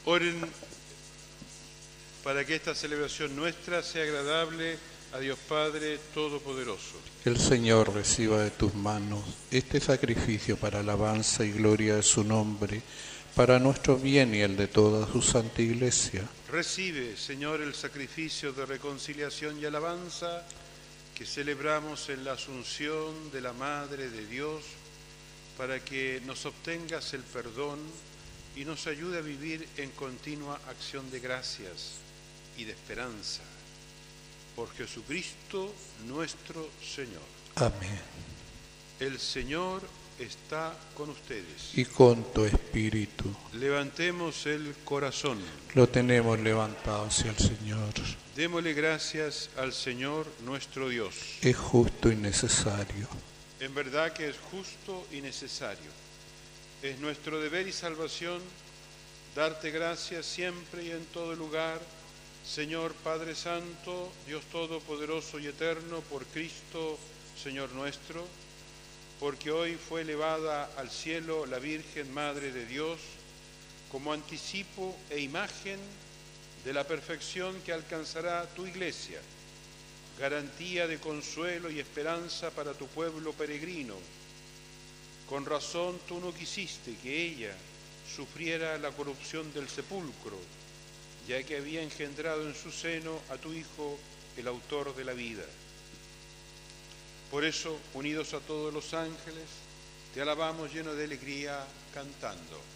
Oren para que esta celebración nuestra sea agradable a Dios Padre Todopoderoso. El Señor reciba de tus manos este sacrificio para alabanza y gloria de su nombre, para nuestro bien y el de toda su santa Iglesia. Recibe, Señor, el sacrificio de reconciliación y alabanza que celebramos en la Asunción de la Madre de Dios, para que nos obtengas el perdón y nos ayude a vivir en continua acción de gracias y de esperanza. Por Jesucristo nuestro Señor. Amén. El Señor está con ustedes. Y con tu espíritu. Levantemos el corazón. Lo tenemos levantado hacia el Señor. Démosle gracias al Señor nuestro Dios. Es justo y necesario. En verdad que es justo y necesario. Es nuestro deber y salvación darte gracias siempre y en todo lugar, Señor Padre Santo, Dios Todopoderoso y Eterno, por Cristo, Señor nuestro, porque hoy fue elevada al cielo la Virgen Madre de Dios como anticipo e imagen de la perfección que alcanzará tu Iglesia, garantía de consuelo y esperanza para tu pueblo peregrino. Con razón tú no quisiste que ella sufriera la corrupción del sepulcro, ya que había engendrado en su seno a tu Hijo, el autor de la vida. Por eso, unidos a todos los ángeles, te alabamos lleno de alegría, cantando.